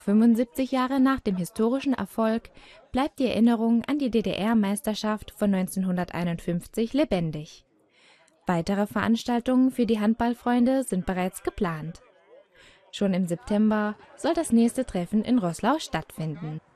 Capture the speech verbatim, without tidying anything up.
fünfundsiebzig Jahre nach dem historischen Erfolg bleibt die Erinnerung an die D D R-Meisterschaft von neunzehnhunderteinundfünfzig lebendig. Weitere Veranstaltungen für die Handballfreunde sind bereits geplant. Schon im September soll das nächste Treffen in Roßlau stattfinden.